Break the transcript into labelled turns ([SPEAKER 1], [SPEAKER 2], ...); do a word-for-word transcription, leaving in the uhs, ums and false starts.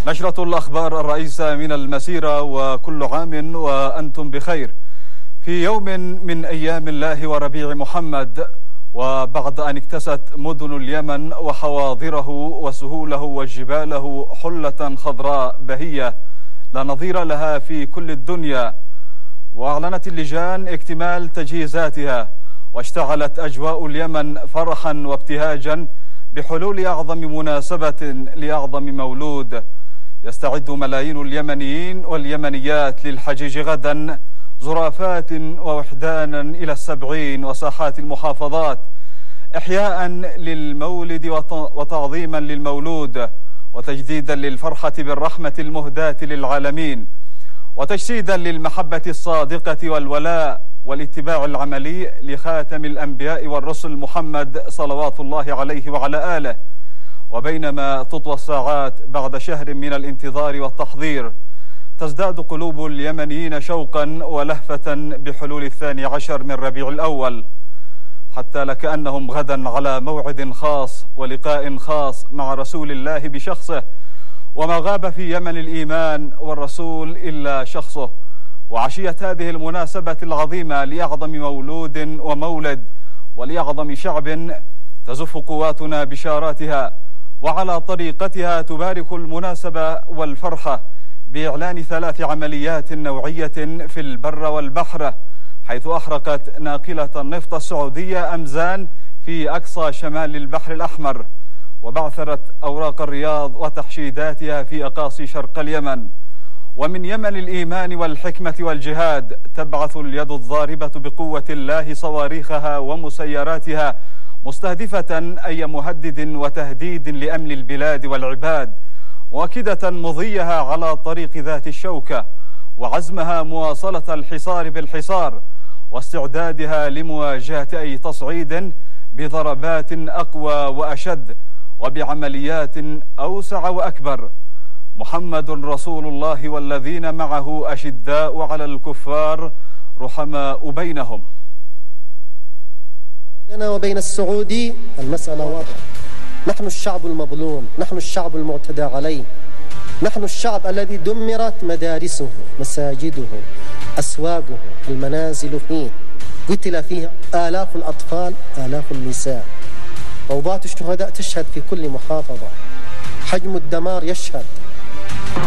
[SPEAKER 1] نشرة الأخبار الرئيسة من المسيرة، وكل عام وأنتم بخير. في يوم من أيام الله وربيع محمد، وبعد أن اكتست مدن اليمن وحواضره وسهوله وجباله حلة خضراء بهية لا نظير لها في كل الدنيا، وأعلنت اللجان اكتمال تجهيزاتها، واشتعلت أجواء اليمن فرحا وابتهاجا بحلول أعظم مناسبة لأعظم مولود. يستعد ملايين اليمنيين واليمنيات للحجيج غدا زرافات ووحدانا إلى السبعين وساحات المحافظات، إحياء للمولد وتعظيما للمولود، وتجديدا للفرحة بالرحمة المهداة للعالمين، وتجسيدا للمحبة الصادقة والولاء والاتباع العملي لخاتم الأنبياء والرسل محمد صلوات الله عليه وعلى آله. وبينما تطوى الساعات بعد شهر من الانتظار والتحضير، تزداد قلوب اليمنيين شوقا ولهفة بحلول الثاني عشر من ربيع الأول، حتى لكأنهم غدا على موعد خاص ولقاء خاص مع رسول الله بشخصه. وما غاب في يمن الإيمان والرسول إلا شخصه. وعشية هذه المناسبة العظيمة لأعظم مولود ومولد ولأعظم شعب تزف قواتنا بشاراتها، وعلى طريقتها تبارك المناسبة والفرحة بإعلان ثلاث عمليات نوعية في البر والبحر، حيث أحرقت ناقلة النفط السعودية أمزان في أقصى شمال البحر الأحمر، وبعثرت أوراق الرياض وتحشيداتها في أقاصي شرق اليمن. ومن يمن الإيمان والحكمة والجهاد تبعث اليد الضاربة بقوة الله صواريخها ومسيراتها، مستهدفة أي مهدد وتهديد لأمن البلاد والعباد، مؤكدة مضيها على طريق ذات الشوكة، وعزمها مواصلة الحصار بالحصار، واستعدادها لمواجهة أي تصعيد بضربات أقوى وأشد وبعمليات أوسع وأكبر. محمد رسول الله والذين معه أشداء على الكفار رحماء بينهم.
[SPEAKER 2] بيننا وبين السعودي المسألة واضحة، نحن الشعب المظلوم، نحن الشعب المعتدى عليه، نحن الشعب الذي دمرت مدارسه، مساجده، أسواقه، المنازل فيه، قتل فيه آلاف الأطفال، آلاف النساء. روضات الشهداء تشهد في كل محافظة، حجم الدمار يشهد.